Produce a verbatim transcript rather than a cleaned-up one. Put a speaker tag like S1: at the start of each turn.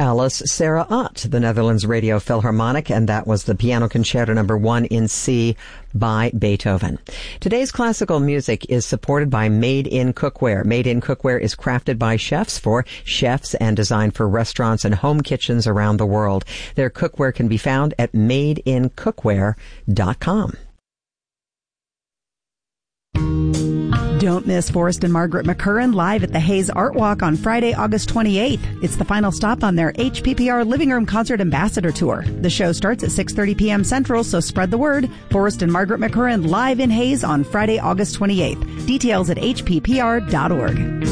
S1: Alice Sarah Ott, the Netherlands Radio Philharmonic, and that was the Piano Concerto Number One in C by Beethoven. Today's classical music is supported by Made in Cookware. Made in Cookware is crafted by chefs for chefs and designed for restaurants and home kitchens around the world. Their cookware can be found at made in cookware dot com.
S2: Don't miss Forrest and Margaret McCurran live at the Hayes Art Walk on Friday, August twenty-eighth. It's the final stop on their H P P R Living Room Concert Ambassador Tour. The show starts at six thirty p.m. Central, so spread the word. Forrest and Margaret McCurran live in Hayes on Friday, August twenty-eighth. Details at H P P R dot org.